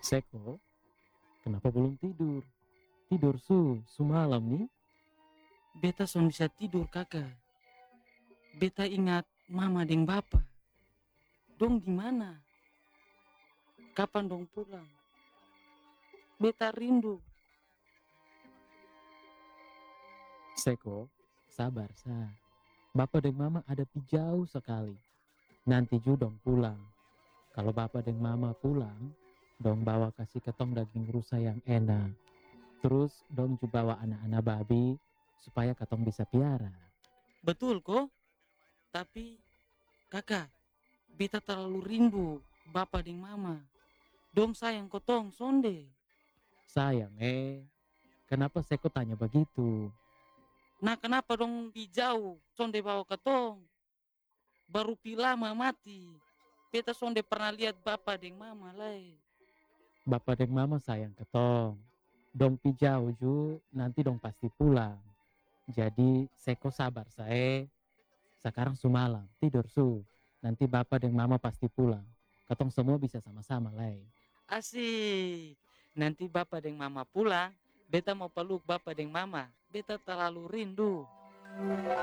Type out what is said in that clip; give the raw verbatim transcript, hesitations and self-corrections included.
Seko, kenapa belum tidur? Tidur su, sumalam nih. Beta son bisa tidur kakak. Beta ingat mama deng bapa. Dong di mana? Kapan dong pulang? Beta rindu. Seko, sabar sa. Bapak dan mama ada pi jauh sekali. Nanti ju dong pulang. Kalau bapak dan mama pulang, dong bawa kasih ketong daging rusa yang enak. Terus dong ju bawa anak-anak babi supaya ketong bisa piara. Betul kok? Tapi kakak, beta terlalu rindu bapa deng mama. Dong sayang kotong sonde. Sayang eh, kenapa Seko tanya begitu? Nah kenapa dong di jauh sonde bawa ketong? Baru pi lama mati. Beta sonde pernah lihat bapa deng mama lai. Bapak dan mama sayang ketong. Dong pi jauh ju, nanti dong pasti pulang. Jadi Seko sabar saya. Sekarang sumalam, tidur su. Nanti bapak dan mama pasti pulang. Ketong semua bisa sama-sama lai. Asik. Nanti bapa deng mama pulang, beta mau peluk bapa deng mama. Beta terlalu rindu.